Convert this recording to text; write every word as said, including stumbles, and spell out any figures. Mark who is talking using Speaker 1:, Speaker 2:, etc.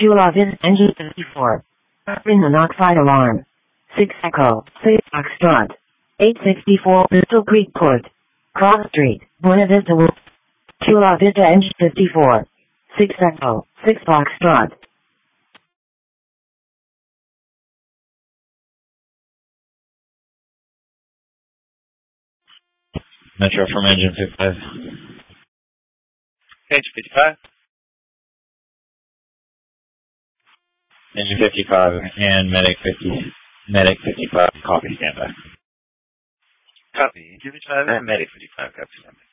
Speaker 1: Chula Vista Engine fifty-four. Ring the knock fight alarm. six Echo, six Foxtrot. eight sixty-four Bristol Creek Port. Cross Street, Buena Vista. Chula Vista Engine fifty-four. six Echo, six Foxtrot.
Speaker 2: Metro from Engine fifty-five.
Speaker 3: Engine fifty-five.
Speaker 2: Engine fifty-five and Medic fifty. Medic fifty-five, copy standby.
Speaker 3: Copy. Engine fifty-five and Medic fifty-five, copy standby.